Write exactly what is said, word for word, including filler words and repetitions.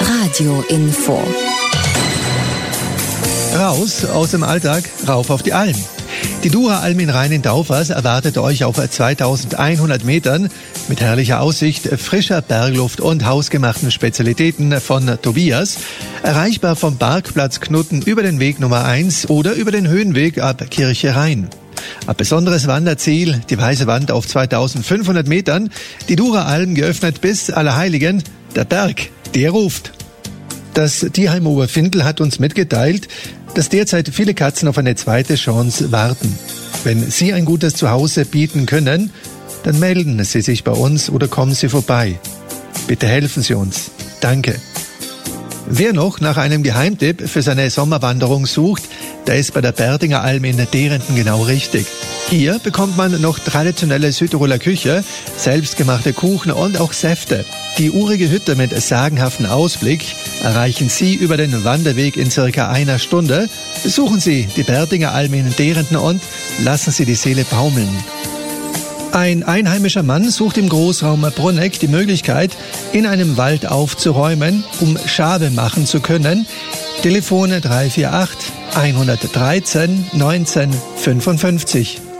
Radio Info. Raus aus dem Alltag, rauf auf die Alm. Die Dura-Alm in Rhein-in-Taufers erwartet euch auf zweitausendeinhundert Metern mit herrlicher Aussicht, frischer Bergluft und hausgemachten Spezialitäten von Tobias. Erreichbar vom Parkplatz Knutten über den Weg Nummer eins oder über den Höhenweg ab Kirche Rhein. Ein besonderes Wanderziel, die Weiße Wand auf zweitausendfünfhundert Metern. Die Dura-Alm geöffnet bis Allerheiligen. Der Berg, der ruft. Das Tierheim Oberfindel hat uns mitgeteilt, dass derzeit viele Katzen auf eine zweite Chance warten. Wenn Sie ein gutes Zuhause bieten können, dann melden Sie sich bei uns oder kommen Sie vorbei. Bitte helfen Sie uns. Danke. Wer noch nach einem Geheimtipp für seine Sommerwanderung sucht, der ist bei der Berdinger Alm in Derenden genau richtig. Hier bekommt man noch traditionelle Südtiroler Küche, selbstgemachte Kuchen und auch Säfte. Die urige Hütte mit sagenhaftem Ausblick erreichen Sie über den Wanderweg in circa einer Stunde. Besuchen Sie die Berdinger Alm in Derenden und lassen Sie die Seele baumeln. Ein einheimischer Mann sucht im Großraum Bruneck die Möglichkeit, in einem Wald aufzuräumen, um Schabe machen zu können. Telefone drei vier acht, eins eins drei, neunzehn fünfundfünfzig.